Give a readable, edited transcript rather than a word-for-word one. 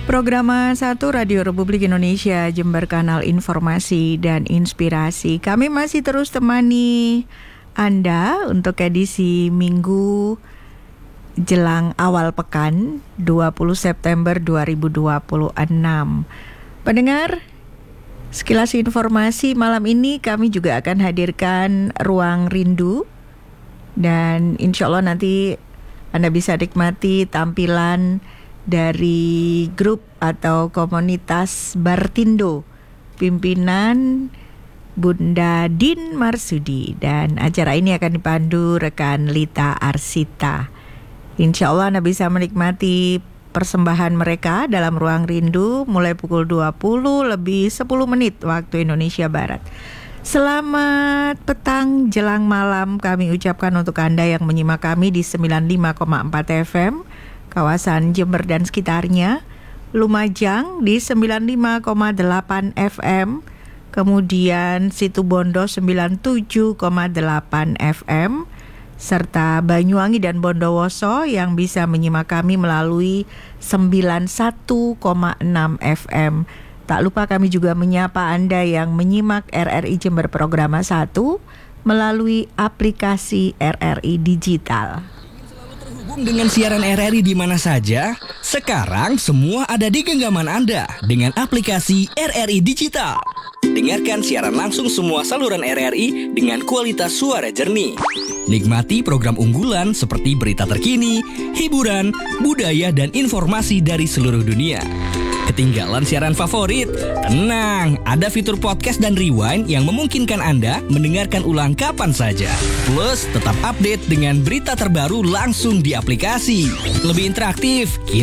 Programa 1 Radio Republik Indonesia Jember, kanal informasi dan inspirasi. Kami masih terus temani Anda untuk edisi Minggu jelang awal pekan 20 September 2026. Pendengar, sekilas informasi malam ini kami juga akan hadirkan Ruang Rindu. Dan insya Allah nanti Anda bisa nikmati tampilan dari grup atau komunitas Bartindo, pimpinan Bunda Din Marsudi, dan acara ini akan dipandu rekan Lita Arsita. Insya Allah Anda bisa menikmati persembahan mereka dalam Ruang Rindu mulai pukul 20 lebih 10 menit waktu Indonesia Barat. Selamat petang jelang malam kami ucapkan untuk Anda yang menyimak kami di 95,4 FM kawasan Jember dan sekitarnya, Lumajang di 95,8 FM, kemudian Situbondo 97,8 FM, serta Banyuwangi dan Bondowoso yang bisa menyimak kami melalui 91,6 FM. Tak lupa kami juga menyapa Anda yang menyimak RRI Jember Programa 1 melalui aplikasi RRI Digital. Dengan siaran RRI di mana saja, sekarang semua ada di genggaman Anda dengan aplikasi RRI Digital. Dengarkan siaran langsung semua saluran RRI dengan kualitas suara jernih. Nikmati program unggulan seperti berita terkini, hiburan, budaya, dan informasi dari seluruh dunia. Ketinggalan siaran favorit? Tenang, ada fitur podcast dan rewind yang memungkinkan Anda mendengarkan ulang kapan saja. Plus, tetap update dengan berita terbaru langsung di aplikasi. Lebih interaktif,